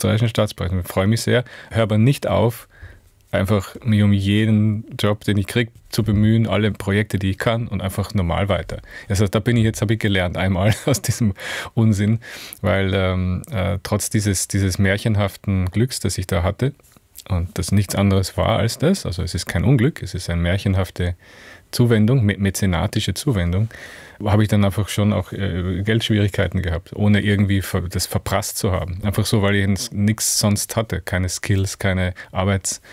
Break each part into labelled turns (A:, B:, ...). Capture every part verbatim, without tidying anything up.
A: österreichischen Staatspreis. Ich freue mich sehr, höre aber nicht auf, einfach mich um jeden Job, den ich kriege, zu bemühen, alle Projekte, die ich kann und einfach normal weiter. Also da bin ich jetzt, habe ich gelernt, einmal aus diesem Unsinn, weil ähm, äh, trotz dieses, dieses märchenhaften Glücks, das ich da hatte, und das nichts anderes war als das, also es ist kein Unglück, es ist eine märchenhafte Zuwendung, mä- mäzenatische Zuwendung, habe ich dann einfach schon auch äh, Geldschwierigkeiten gehabt, ohne irgendwie ver- das verprasst zu haben. Einfach so, weil ich nichts sonst hatte, keine Skills, keine Arbeits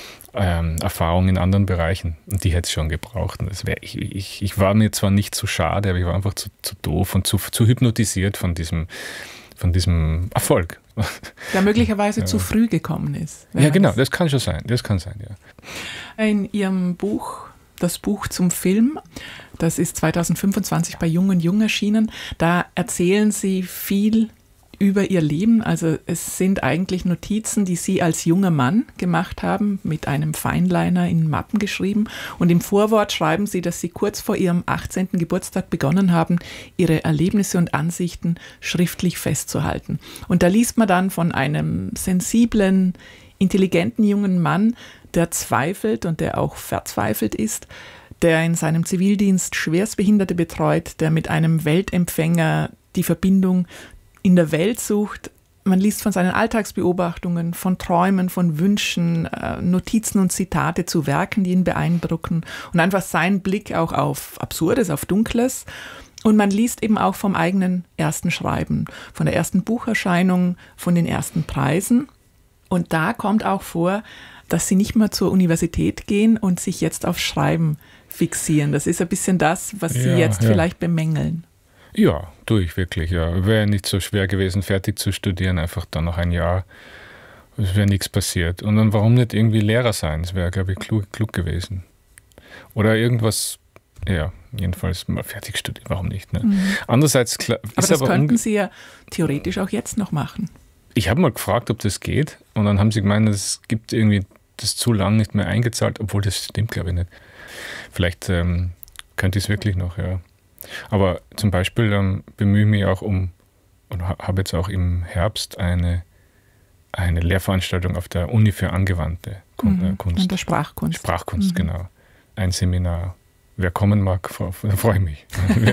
A: Ähm, Erfahrung in anderen Bereichen. Und die hätte es schon gebraucht. Und das wär, ich, ich, ich war mir zwar nicht zu schade, aber ich war einfach zu, zu doof und zu, zu hypnotisiert von diesem, von diesem Erfolg.
B: Der möglicherweise
A: ja.
B: zu früh gekommen ist.
A: Ja, genau, das kann schon sein. Das kann sein, ja.
B: In Ihrem Buch, das Buch zum Film, das ist zwanzig fünfundzwanzig bei Jung und Jung erschienen, da erzählen Sie viel über Ihr Leben. Also es sind eigentlich Notizen, die Sie als junger Mann gemacht haben, mit einem Fineliner in Mappen geschrieben. Und im Vorwort schreiben Sie, dass Sie kurz vor Ihrem achtzehnten Geburtstag begonnen haben, Ihre Erlebnisse und Ansichten schriftlich festzuhalten. Und da liest man dann von einem sensiblen, intelligenten jungen Mann, der zweifelt und der auch verzweifelt ist, der in seinem Zivildienst Schwerstbehinderte betreut, der mit einem Weltempfänger die Verbindung in der Welt sucht. Man liest von seinen Alltagsbeobachtungen, von Träumen, von Wünschen, Notizen und Zitate zu Werken, die ihn beeindrucken und einfach seinen Blick auch auf Absurdes, auf Dunkles. Und man liest eben auch vom eigenen ersten Schreiben, von der ersten Bucherscheinung, von den ersten Preisen. Und da kommt auch vor, dass Sie nicht mehr zur Universität gehen und sich jetzt aufs Schreiben fixieren. Das ist ein bisschen das, was Sie
A: ja,
B: jetzt
A: ja.
B: vielleicht bemängeln.
A: Ja, tue ich wirklich, ja. Wäre nicht so schwer gewesen, fertig zu studieren, einfach dann noch ein Jahr. Es wäre nichts passiert. Und dann warum nicht irgendwie Lehrer sein? Das wäre, glaube ich, klug, klug gewesen. Oder irgendwas, ja, jedenfalls mal fertig studieren, warum nicht? Ne?
B: Mhm.
A: Andererseits, klar,
B: aber
A: ist
B: das
A: aber
B: könnten Sie ja theoretisch auch jetzt noch machen.
A: Ich habe mal gefragt, ob das geht. Und dann haben sie gemeint, es gibt irgendwie das zu lang nicht mehr eingezahlt, obwohl das stimmt, glaube ich, nicht. Vielleicht ähm, könnte ich es wirklich noch, ja. Aber zum Beispiel ähm, bemühe ich mich auch um, und ha- habe jetzt auch im Herbst eine, eine Lehrveranstaltung auf der Uni für angewandte Kun-
B: Mhm.
A: äh, Kunst.
B: Und der Sprachkunst.
A: Sprachkunst,
B: Mhm.
A: genau. Ein Seminar. Wer kommen mag, freue ich mich,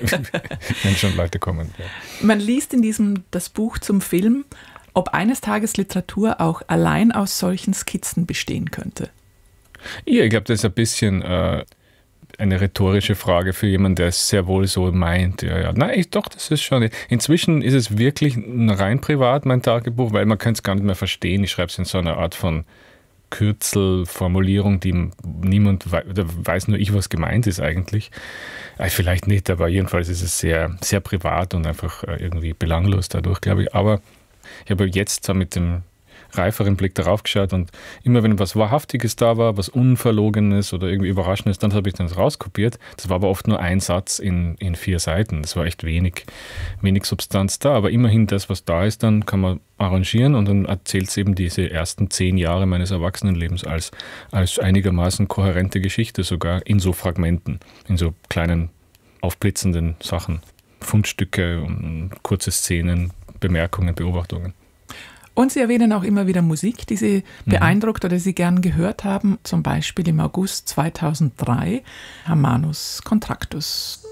A: wenn schon Leute kommen. Ja.
B: Man liest in diesem das Buch zum Film, ob eines Tages Literatur auch allein aus solchen Skizzen bestehen könnte.
A: Ja, ich glaube, das ist ein bisschen äh, eine rhetorische Frage für jemanden, der es sehr wohl so meint. Ja, ja. Nein, ich, doch, das ist schon. Inzwischen ist es wirklich rein privat, mein Tagebuch, weil man könnte es gar nicht mehr verstehen. Ich schreibe es in so einer Art von Kürzelformulierung, die niemand weiß, da weiß nur ich, was gemeint ist eigentlich. Vielleicht nicht, aber jedenfalls ist es sehr, sehr privat und einfach irgendwie belanglos dadurch, glaube ich. Aber ich habe jetzt mit dem reiferen Blick darauf geschaut und immer wenn was Wahrhaftiges da war, was Unverlogenes oder irgendwie Überraschendes, dann habe ich das rauskopiert. Das war aber oft nur ein Satz in, in vier Seiten. Das war echt wenig, wenig Substanz da, aber immerhin das, was da ist, dann kann man arrangieren und dann erzählt es eben diese ersten zehn Jahre meines Erwachsenenlebens als, als einigermaßen kohärente Geschichte sogar in so Fragmenten, in so kleinen aufblitzenden Sachen, Fundstücke und kurze Szenen, Bemerkungen, Beobachtungen.
B: Und Sie erwähnen auch immer wieder Musik, die Sie mhm. beeindruckt oder Sie gern gehört haben. Zum Beispiel im August zweitausenddrei Hermanus Contractus.